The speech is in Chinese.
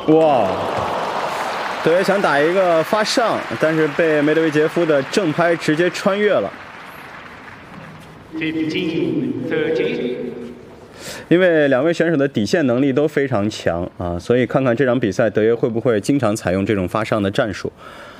哇！德约想打一个发上，但是被梅德韦杰夫的正拍直接穿越了。 15-30。 因为两位选手的底线能力都非常强啊，所以看看这场比赛德约会不会经常采用这种发上的战术。